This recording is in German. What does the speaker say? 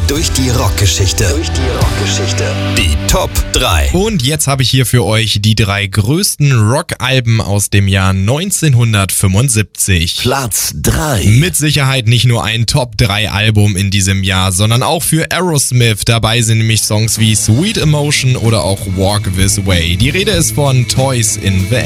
durch die Rockgeschichte. Die Top 3. Und jetzt habe ich hier für euch die 3 größten Rockalben aus dem Jahr 1975. Platz 3. Mit Sicherheit nicht nur ein Top 3 Album in diesem Jahr, sondern auch für Aerosmith. Dabei sind nämlich Songs wie Sweet Emotion oder auch Walk This Way. Die Rede ist von Toys in the